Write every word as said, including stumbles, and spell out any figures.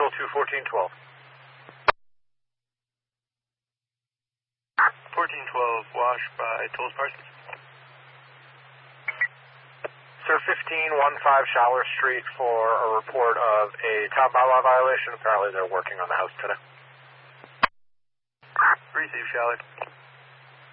Control two, fourteen twelve. fourteen twelve, wash by Tolles Parsons. Sir, fifteen fifteen Shower Street for a report of a town bylaw violation. Apparently they're working on the house today. Receive, Shallard.